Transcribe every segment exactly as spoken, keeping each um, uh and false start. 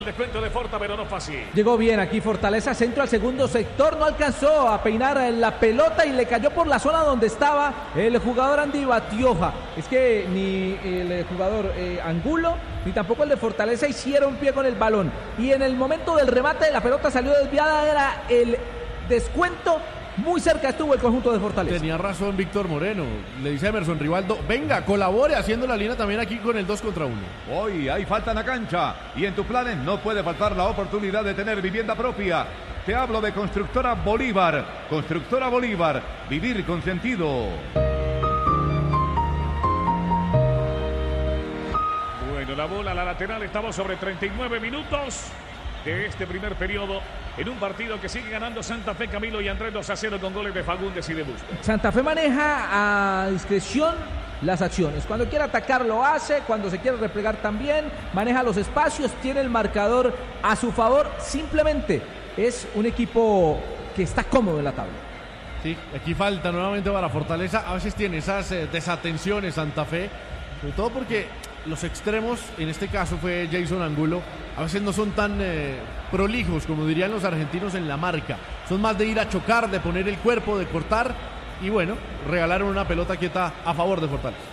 Descuento de Forta, pero no fue así. Llegó bien aquí Fortaleza, centro al segundo sector, no alcanzó a peinar la pelota y le cayó por la zona donde estaba el jugador Andy Batioja. Es que ni el jugador eh, Angulo ni tampoco el de Fortaleza hicieron pie con el balón. Y en el momento del remate de la pelota salió desviada, era el descuento. Muy cerca estuvo el conjunto de Fortaleza. Tenía razón Víctor Moreno. Le dice a Emerson Rivaldo, venga, colabore haciendo la línea también aquí con el dos contra uno. Hoy hay falta en la cancha y en tus planes no puede faltar la oportunidad de tener vivienda propia. Te hablo de Constructora Bolívar. Constructora Bolívar, vivir con sentido. Bueno, la bola a la lateral, estamos sobre treinta y nueve minutos de este primer periodo en un partido que sigue ganando Santa Fe, Camilo, y Andrés dos a cero con goles de Fagundes y de Bustos. Santa Fe maneja a discreción las acciones. Cuando quiere atacar lo hace, cuando se quiere replegar también, maneja los espacios, tiene el marcador a su favor. Simplemente es un equipo que está cómodo en la tabla. Sí, aquí falta nuevamente para Fortaleza. A veces tiene esas eh, desatenciones Santa Fe, sobre todo porque los extremos, en este caso fue Jason Angulo, a veces no son tan eh, prolijos, como dirían los argentinos, en la marca. Son más de ir a chocar, de poner el cuerpo, de cortar, y bueno, regalaron una pelota quieta a favor de Fortaleza.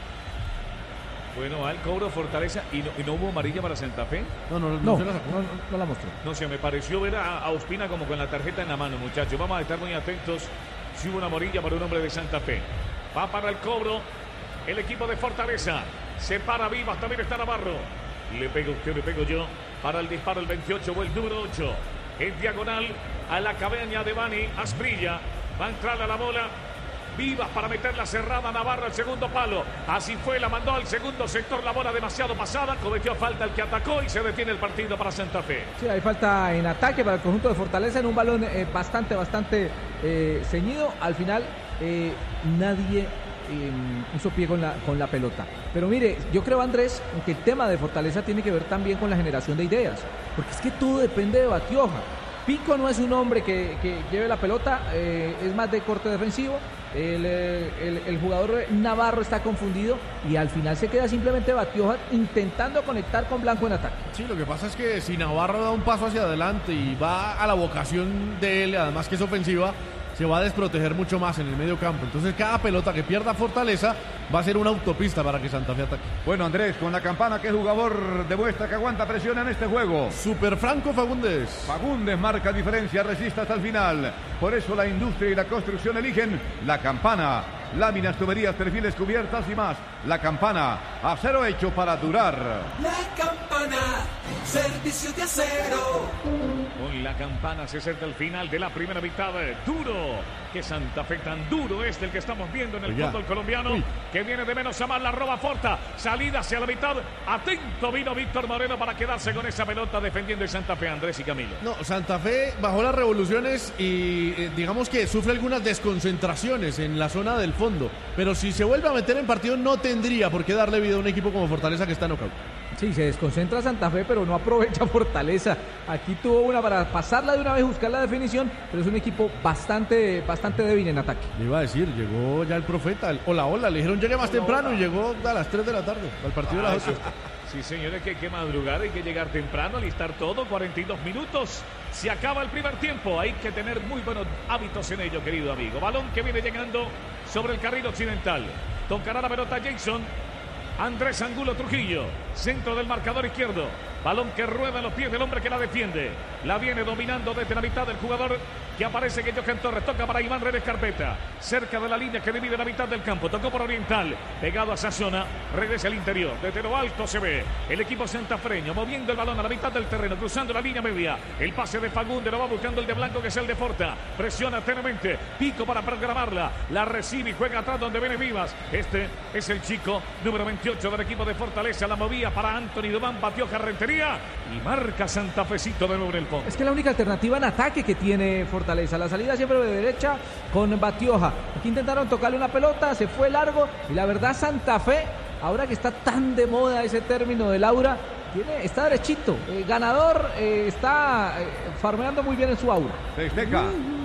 Bueno, al cobro Fortaleza, y no, y no hubo amarilla para Santa Fe. No, no, no, No, no, se la sacó. no, no la mostró. No sé, me pareció ver a, a Ospina como con la tarjeta en la mano, muchachos. Vamos a estar muy atentos si hubo una amarilla para un hombre de Santa Fe. Va para el cobro el equipo de Fortaleza. Se para Vivas, también está Navarro. Le pego usted, le pego yo. Para el disparo el veintiocho o el número ocho. En diagonal a la cabaña de Bani Asprilla. Va a entrar a la bola. Vivas para meter la cerrada. Navarro al segundo palo. Así fue, la mandó al segundo sector. La bola demasiado pasada. Cometió falta el que atacó y se detiene el partido para Santa Fe. Sí, hay falta en ataque para el conjunto de Fortaleza en un balón eh, bastante, bastante eh, ceñido. Al final eh, nadie Eh, hizo pie con la, con la pelota. Pero mire, yo creo, Andrés, que el tema de Fortaleza tiene que ver también con la generación de ideas, porque es que todo depende de Batioja. Pico no es un hombre que, que lleve la pelota, eh, es más de corte defensivo. El, el, el jugador Navarro está confundido y al final se queda simplemente Batioja intentando conectar con Blanco en ataque. Sí, lo que pasa es que si Navarro da un paso hacia adelante y va a la vocación de él, además que es ofensiva, se va a desproteger mucho más en el medio campo. Entonces cada pelota que pierda Fortaleza va a ser una autopista para que Santa Fe ataque. Bueno, Andrés, con la campana, ¿qué jugador demuestra que aguanta presión en este juego? Super Franco Fagundes. Fagundes marca diferencia, resiste hasta el final. Por eso la industria y la construcción eligen la campana. Láminas, tuberías, perfiles, cubiertas y más. La campana, acero hecho para durar. La campana, servicio de acero. Con la campana se acerca el final de la primera mitad. Duro, que Santa Fe tan duro es el que estamos viendo en el Oiga. fútbol colombiano. Uy. Que viene de menos a más, la roba Forta. Salida hacia la mitad. Atento vino Víctor Moreno para quedarse con esa pelota defendiendo el Santa Fe, Andrés y Camilo. No, Santa Fe bajó las revoluciones y eh, digamos que sufre algunas desconcentraciones en la zona del fondo. Pero si se vuelve a meter en partido no tendría por qué darle vida a un equipo como Fortaleza que está en knockout. Sí, se desconcentra Santa Fe, pero no aprovecha Fortaleza. Aquí tuvo una para pasarla de una vez, buscar la definición, pero es un equipo bastante, bastante débil en ataque. Le iba a decir, llegó ya el profeta, el hola, hola, le dijeron llegue más Hola, temprano hola. y llegó a las tres de la tarde al partido Ah, de las sí, ocho. sí, señores, que hay que madrugar, hay que llegar temprano, alistar todo, cuarenta y dos minutos. Se acaba el primer tiempo, hay que tener muy buenos hábitos en ello, querido amigo. Balón que viene llegando sobre el carril occidental. Tocará la pelota Jason. Andrés Angulo Trujillo, centro del marcador izquierdo. Balón que rueda en los pies del hombre que la defiende. La viene dominando desde la mitad del jugador que aparece que Johan Torres. Toca para Iván Redes Carpeta. Cerca de la línea que divide la mitad del campo. Tocó por Oriental. Pegado a esa zona. Regresa al interior. Desde lo alto se ve el equipo santafreño moviendo el balón a la mitad del terreno. Cruzando la línea media. El pase de Fagundes. Lo va buscando el de Blanco que es el de Forta. Presiona tenuemente. Pico para programarla. La recibe y juega atrás donde viene Vivas. Este es el chico número veintiocho del equipo de Fortaleza. La movía para Anthony Dubán. Batió Carrentería. Y marca Santafecito de nuevo en el fondo. Es que la única alternativa en ataque que tiene Fortaleza, la salida siempre de derecha con Batioja. Aquí intentaron tocarle una pelota, se fue largo y la verdad Santa Fe, ahora que está tan de moda ese término de Laura, tiene, está derechito, eh, ganador, eh, está eh, farmeando muy bien en su aura. Festeja.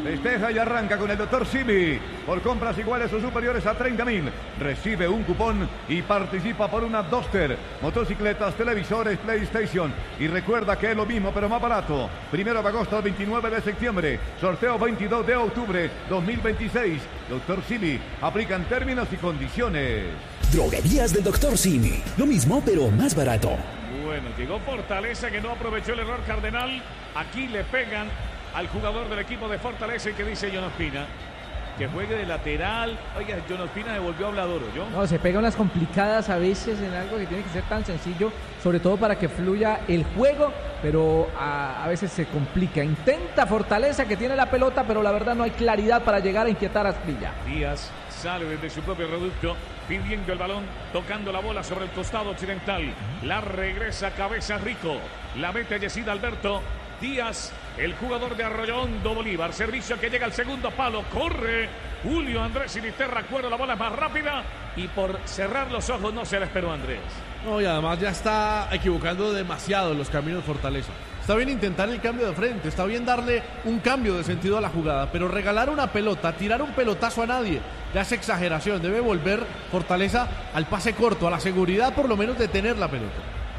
Festeja y arranca con el doctor Simi. Por compras iguales o superiores a treinta mil, recibe un cupón y participa por una Duster, motocicletas, televisores, PlayStation. Y recuerda que es lo mismo pero más barato. Primero de agosto al veintinueve de septiembre. Sorteo veintidós de octubre dos mil veintiséis. doctor Simi. Aplican términos y condiciones. Droguerías del doctor Simi. Lo mismo pero más barato. Bueno, llegó Fortaleza que no aprovechó el error Cardenal. Aquí le pegan al jugador del equipo de Fortaleza y que dice John Ospina que juegue de lateral. Oiga, John Ospina devolvió a Obladoro, ¿yo? No, se pega unas complicadas a veces en algo que tiene que ser tan sencillo, sobre todo para que fluya el juego, pero a, a veces se complica. Intenta Fortaleza que tiene la pelota, pero la verdad no hay claridad para llegar a inquietar a Asprilla. Díaz sale desde su propio reducto, pidiendo el balón, tocando la bola sobre el costado occidental. La regresa Cabeza Rico, la mete Yesida Alberto. Díaz, el jugador de Arroyo Hondo Bolívar, servicio que llega al segundo palo, corre Julio Andrés Sinisterra, acuerdo, la bola es más rápida y por cerrar los ojos no se la esperó Andrés. No, y además ya está equivocando demasiado los caminos Fortaleza. Está bien intentar el cambio de frente, está bien darle un cambio de sentido a la jugada, pero regalar una pelota, tirar un pelotazo a nadie, ya es exageración. Debe volver Fortaleza al pase corto, a la seguridad por lo menos de tener la pelota.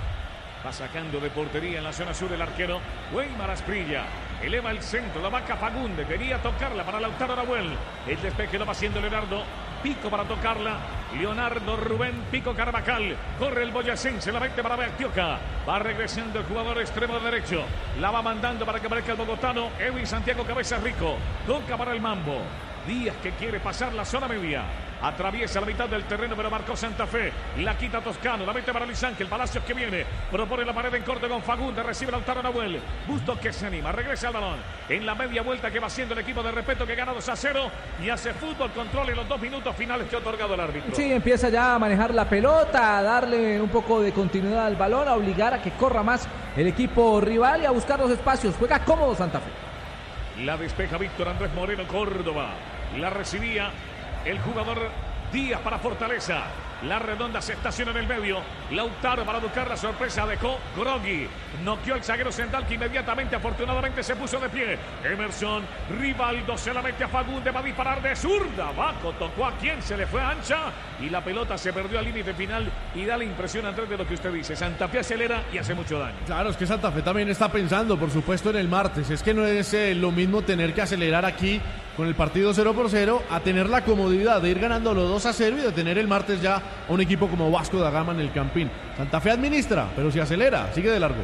Va sacando de portería en la zona sur el arquero Weimar Asprilla. Eleva el centro, la vaca Fagunde. Quería tocarla para Lautaro Nahuel. El despeje lo va haciendo Leonardo. Pico para tocarla. Leonardo Rubén Pico Carvajal. Corre el boyacense, la mete para Beatioca. Va regresando el jugador extremo derecho. La va mandando para que aparezca el bogotano Edwin Santiago Cabeza Rico. Toca para el Mambo. Díaz que quiere pasar la zona media. Atraviesa la mitad del terreno, pero marcó Santa Fe. La quita Toscano, la mete para Luis Ángel. Palacios que viene, propone la pared en corte con Fagunde. Recibe Lautaro Nahuel. Bustos que se anima, regresa al balón. En la media vuelta que va haciendo el equipo de Respeto, que gana dos a cero. Y hace fútbol, control en los dos minutos finales que ha otorgado el árbitro. Sí, empieza ya a manejar la pelota, a darle un poco de continuidad al balón, a obligar a que corra más el equipo rival y a buscar los espacios. Juega cómodo Santa Fe. La despeja Víctor Andrés Moreno Córdoba. La recibía el jugador Díaz para Fortaleza. La redonda se estaciona en el medio. Lautaro para buscar la sorpresa. Dejó Grogui. Noqueó el zaguero central que inmediatamente, afortunadamente, se puso de pie. Emerson Rivaldo se la mete a Fagunde. Va a disparar de zurda. Bajo tocó a quien se le fue ancha. Y la pelota se perdió al límite final. Y da la impresión, Andrés, de lo que usted dice. Santa Fe acelera y hace mucho daño. Claro, es que Santa Fe también está pensando, por supuesto, en el martes. Es que no es eh, lo mismo tener que acelerar aquí con el partido cero por cero a tener la comodidad de ir ganando los dos a cero y de tener el martes ya a un equipo como Vasco da Gama en el Campín. Santa Fe administra, pero si acelera, sigue de largo.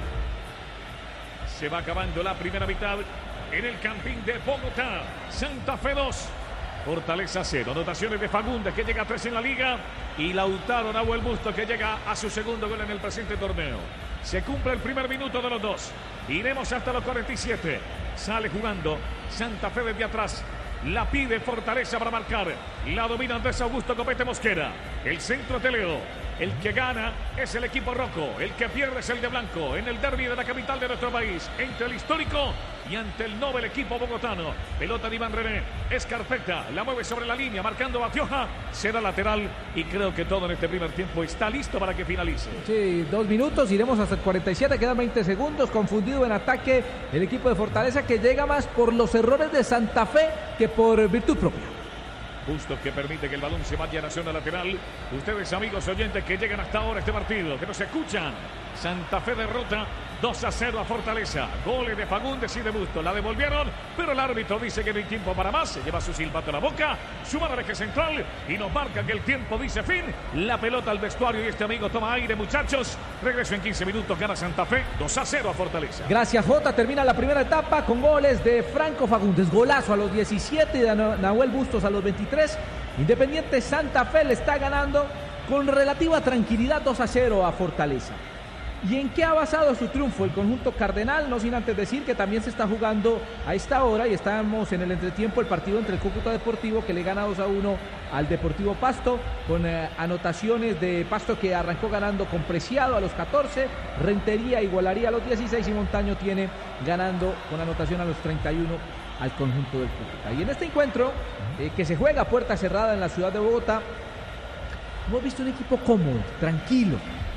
Se va acabando la primera mitad en el Campín de Bogotá. Santa Fe dos, Fortaleza cero. Anotaciones de Fagundes, que llega a tres en la liga, y Lautaro Nahuel Busto, que llega a su segundo gol en el presente torneo. Se cumple el primer minuto de los dos. Iremos hasta los cuarenta y siete. Sale jugando Santa Fe desde atrás. La pide Fortaleza para marcar. La domina Andrés Augusto Copete Mosquera. El centro de Leo. El que gana es el equipo rojo. El que pierde es el de blanco. En el derbi de la capital de nuestro país. Entre el histórico y ante el noble equipo bogotano. Pelota de Iván René. Escarpeta. La mueve sobre la línea. Marcando Batioja. Será lateral. Y creo que todo en este primer tiempo está listo para que finalice. Sí, dos minutos. Iremos hasta el cuarenta y siete. Quedan veinte segundos. Confundido en ataque el equipo de Fortaleza, que llega más por los errores de Santa Fe que por virtud propia. Bustos que permite que el balón se vaya a la zona lateral. Ustedes, amigos oyentes, que llegan hasta ahora a este partido, que nos escuchan. Santa Fe derrota dos a cero a Fortaleza. Goles de Fagundes y de Bustos. La devolvieron, pero el árbitro dice que no hay tiempo para más. Se lleva su silbato a la boca, su mano al eje central y nos marca que el tiempo dice fin. La pelota al vestuario y este amigo toma aire, muchachos. Regreso en quince minutos. Gana Santa Fe dos a cero a Fortaleza. Gracias, Jota. Termina la primera etapa con goles de Franco Fagundes. Golazo a los diecisiete y de Nahuel Bustos a los veintitrés. Independiente Santa Fe le está ganando con relativa tranquilidad dos a cero a Fortaleza. ¿Y en qué ha basado su triunfo el conjunto cardenal? No sin antes decir que también se está jugando a esta hora y estamos en el entretiempo el partido entre el Cúcuta Deportivo, que le gana dos a uno al Deportivo Pasto, con eh, anotaciones de Pasto, que arrancó ganando con Preciado a los catorce, Rentería igualaría a los dieciséis y Montaño tiene ganando con anotación a los treinta y uno al conjunto del Cúcuta. Y en este encuentro, eh, que se juega a puerta cerrada en la ciudad de Bogotá, hemos visto un equipo cómodo, tranquilo.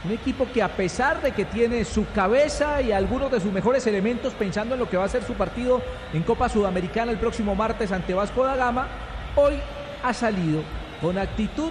Un equipo que a pesar de que tiene su cabeza y algunos de sus mejores elementos pensando en lo que va a ser su partido en Copa Sudamericana el próximo martes ante Vasco da Gama, hoy ha salido con actitud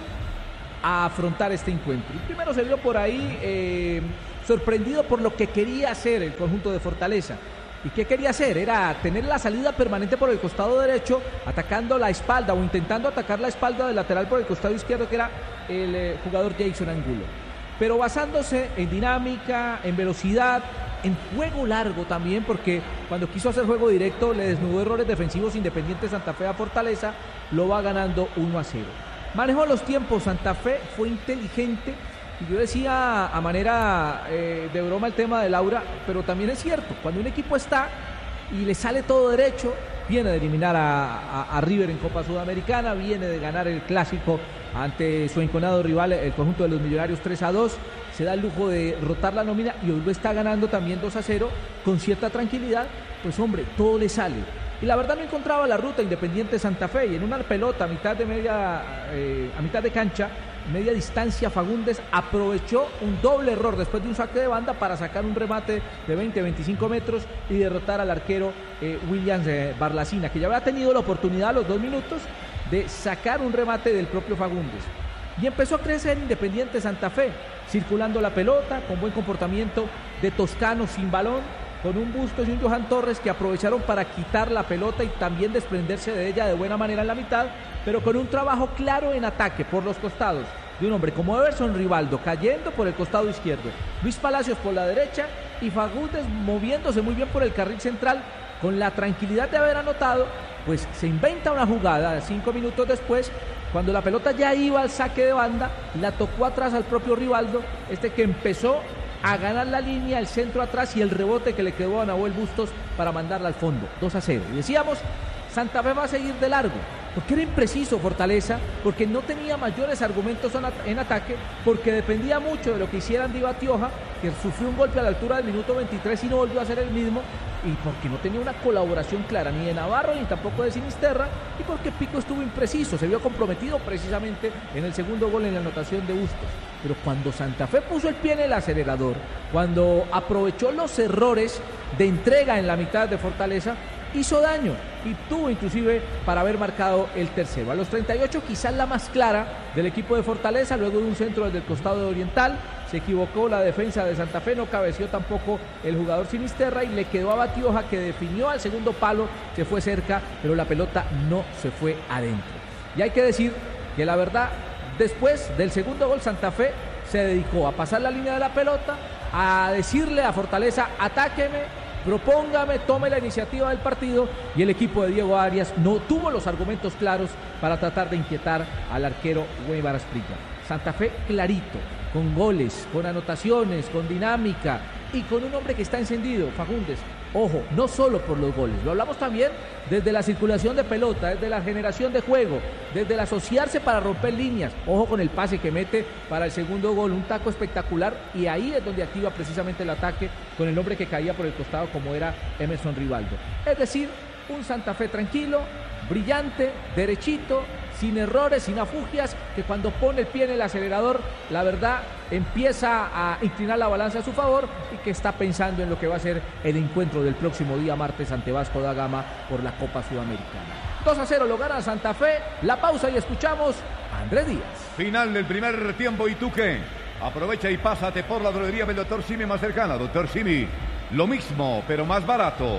a afrontar este encuentro. Y primero se vio por ahí eh, sorprendido por lo que quería hacer el conjunto de Fortaleza. ¿Y qué quería hacer? Era tener la salida permanente por el costado derecho, atacando la espalda o intentando atacar la espalda del lateral por el costado izquierdo, que era el eh, jugador Jason Angulo. Pero basándose en dinámica, en velocidad, en juego largo también, porque cuando quiso hacer juego directo le desnudó errores defensivos Independiente Santa Fe a Fortaleza, lo va ganando uno a cero. Manejó los tiempos Santa Fe, fue inteligente. Y yo decía a manera eh, de broma el tema de Laura, pero también es cierto, cuando un equipo está y le sale todo derecho, viene de eliminar a, a, a River en Copa Sudamericana, viene de ganar el clásico ante su enconado rival, el conjunto de los Millonarios tres a dos, se da el lujo de rotar la nómina y hoy lo está ganando también dos a cero con cierta tranquilidad, pues hombre, todo le sale. Y la verdad no encontraba la ruta Independiente Santa Fe, y en una pelota a mitad de media, eh, a mitad de cancha, media distancia, Fagundes aprovechó un doble error después de un saque de banda para sacar un remate de veinte a veinticinco metros y derrotar al arquero eh, Williams eh, Barlacina, que ya había tenido la oportunidad a los dos minutos de sacar un remate del propio Fagundes. Y empezó a crecer Independiente Santa Fe, circulando la pelota, con buen comportamiento de Toscano sin balón, con un Bustos y un Johan Torres que aprovecharon para quitar la pelota y también desprenderse de ella de buena manera en la mitad, pero con un trabajo claro en ataque por los costados de un hombre como Everson Rivaldo cayendo por el costado izquierdo, Luis Palacios por la derecha y Fagundes moviéndose muy bien por el carril central. Con la tranquilidad de haber anotado, pues se inventa una jugada cinco minutos después, cuando la pelota ya iba al saque de banda, la tocó atrás al propio Rivaldo, este que empezó a ganar la línea, el centro atrás y el rebote que le quedó a Nahuel Bustos para mandarla al fondo, dos a cero. Y decíamos, Santa Fe va a seguir de largo, porque era impreciso Fortaleza, porque no tenía mayores argumentos en ataque, porque dependía mucho de lo que hicieran Di Batioja, que sufrió un golpe a la altura del minuto veintitrés y no volvió a ser el mismo, y porque no tenía una colaboración clara ni de Navarro ni tampoco de Sinisterra, y porque Pico estuvo impreciso, se vio comprometido precisamente en el segundo gol en la anotación de Bustos. Pero cuando Santa Fe puso el pie en el acelerador, cuando aprovechó los errores de entrega en la mitad de Fortaleza, hizo daño y tuvo inclusive para haber marcado el tercero. A los treinta y ocho, quizás la más clara del equipo de Fortaleza, luego de un centro desde el costado de Oriental, se equivocó la defensa de Santa Fe, no cabeció tampoco el jugador Sinisterra y le quedó a Batioja, que definió al segundo palo, se fue cerca, pero la pelota no se fue adentro. Y hay que decir que la verdad, después del segundo gol, Santa Fe se dedicó a pasar la línea de la pelota, a decirle a Fortaleza, atáqueme, propóngame, tome la iniciativa del partido, y el equipo de Diego Arias no tuvo los argumentos claros para tratar de inquietar al arquero Weimar Asprilla. Santa Fe clarito, con goles, con anotaciones, con dinámica y con un hombre que está encendido, Fagundes. Ojo, no solo por los goles, lo hablamos también desde la circulación de pelota, desde la generación de juego, desde el asociarse para romper líneas. Ojo con el pase que mete para el segundo gol, un taco espectacular, y ahí es donde activa precisamente el ataque con el hombre que caía por el costado como era Emerson Rivaldo. Es decir, un Santa Fe tranquilo, brillante, derechito, sin errores, sin afugias, que cuando pone el pie en el acelerador, la verdad, empieza a inclinar la balanza a su favor y que está pensando en lo que va a ser el encuentro del próximo día martes ante Vasco da Gama por la Copa Sudamericana. dos a cero lo gana Santa Fe. La pausa y escuchamos a Andrés Díaz. Final del primer tiempo, ¿y tú qué? Aprovecha y pásate por la droguería del doctor Simi más cercana. doctor Simi, lo mismo, pero más barato.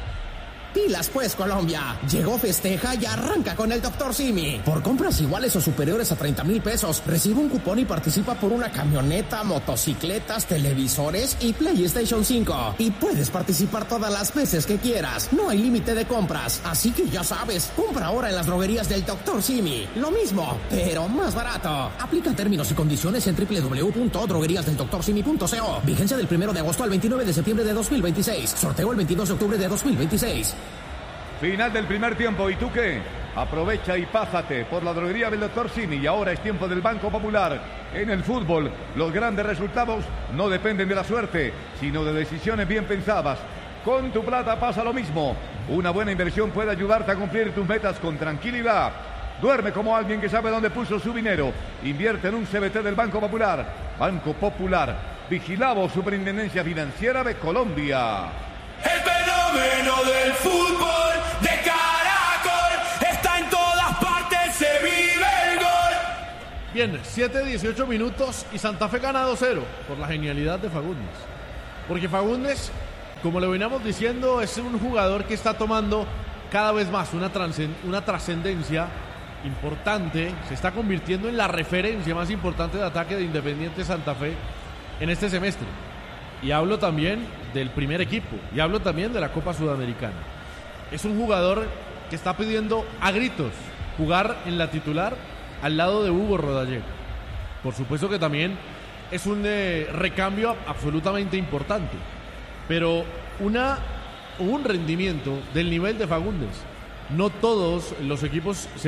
Pilas pues, Colombia. Llegó, festeja y arranca con el doctor Simi. Por compras iguales o superiores a treinta mil pesos, recibe un cupón y participa por una camioneta, motocicletas, televisores y PlayStation cinco. Y puedes participar todas las veces que quieras. No hay límite de compras. Así que ya sabes, compra ahora en las droguerías del doctor Simi. Lo mismo, pero más barato. Aplica términos y condiciones en doble u doble u doble u punto droguerías del doctor simi punto co. Vigencia del primero de agosto al veintinueve de septiembre de dos mil veintiséis. Sorteo el veintidós de octubre de dos mil veintiséis. Final del primer tiempo, ¿y tú qué? Aprovecha y pásate por la droguería del doctor Simi, y ahora es tiempo del Banco Popular. En el fútbol, los grandes resultados no dependen de la suerte, sino de decisiones bien pensadas. Con tu plata pasa lo mismo. Una buena inversión puede ayudarte a cumplir tus metas con tranquilidad. Duerme como alguien que sabe dónde puso su dinero. Invierte en un C B T del Banco Popular. Banco Popular, vigilado Superintendencia Financiera de Colombia. El fenómeno del fútbol de Caracol está en todas partes, se vive el gol. Bien, siete dieciocho minutos y Santa Fe gana dos cero por la genialidad de Fagundes. Porque Fagundes, como le veníamos diciendo, es un jugador que está tomando cada vez más una, una trascendencia importante. Se está convirtiendo en la referencia más importante de ataque de Independiente Santa Fe en este semestre. Y hablo también del primer equipo. Y hablo también de la Copa Sudamericana. Es un jugador que está pidiendo a gritos jugar en la titular al lado de Hugo Rodallega. Por supuesto que también es un eh, recambio absolutamente importante. Pero una, un rendimiento del nivel de Fagundes. No todos los equipos se